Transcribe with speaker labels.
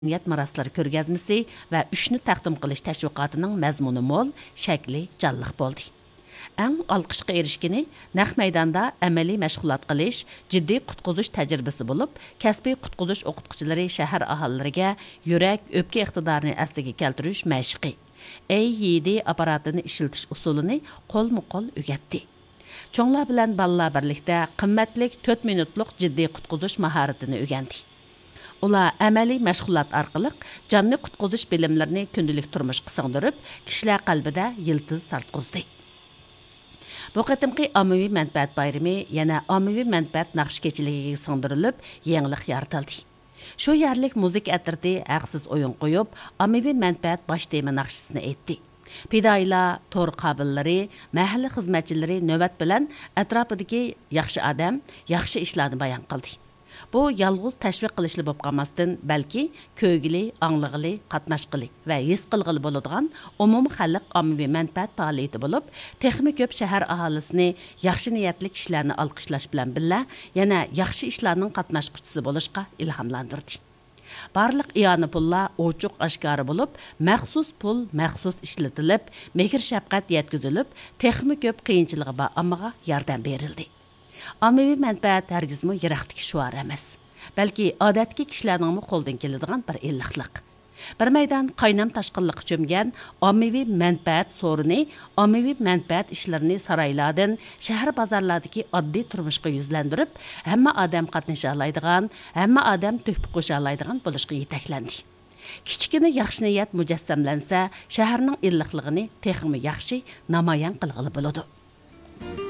Speaker 1: Niyat maraslari ko'rgazmasi va 3 taqdim qilish tashviqotining mazmuni mo'l, shakli jonliq bo'ldi. Eng olqishga erishgani naq maydonda amaliy mashg'ulot qilish, jiddiy qutqizish tajribasi bo'lib, kasbiy qutqizish o'qituvchilari shahar aholilariga yurak, o'pka iqtidorini asliga keltirish mashqi. AED apparatini ishlatish usulini qo'lma-qo'l o'rgatdi. Cho'nglar bilan bolalar birlikda qimmatlik 4 minutlik jiddiy qutqizish mahoratini o'rgandi. Ular amaliy mashg'ulot orqali jonli qutqizish bilimlarini kundalik turmushga singdirib, kishilar qalbida yildiz sartqizdi. Bu qatimqi ommaviy manfaat bayrami yana ommaviy manfaat naqsh kechiligiga singdirilib, yangilik yaratildi. Shu yerlik muzik atirdi haqsiz o'yin qo'yib, ommaviy manfaat bosh tema naqshisini aytdi. Fidoilar, to'r qabillari, mahalla xizmatchilari navbat bilan atrofidagi yaxshi odam, yaxshi ishlarni bayon qildi. Bu yalğız təşviq qilishli bo'lib qolmasdan, balki ko'gili, anglag'ili, qatnashqili va his qilg'ili bo'ladigan umum xalq ommaviy manfaat faoliyati bo'lib, texmi ko'p shahar aholisini yaxshi niyatli kishilarni olqishlash bilan birga yana yaxshi ishlarning qatnashquchisi bo'lishga ilhomlantirdi. Barliq iyoni pullar ochiq oshkora bo'lib, maxsus pul maxsus ishlatilib, mehr shafqat yetkazilib, texmi ko'p qiyinchiligi bor ammaga yordam berildi. Ommaviy manfaat hargizmi yiroqdagi shuar emas, balki odatki kishilarning qo'ldan keladigan bir illiqlik. Bir maydon qaynam tashqinliqqa cho'mgan ommaviy manfaat so'rini, ommaviy manfaat ishlarini saroylardan, shahar bozorlardagi oddiy turmushga yuzlantirib, hamma odam qatnasha oladigan, hamma odam to'p qo'sha oladigan bo'lishga yetaklandi. Kichkina yaxshi niyat mujassamlansa, shaharning illiqligini texmi yaxshi namoyon qilg'ili bo'ladi.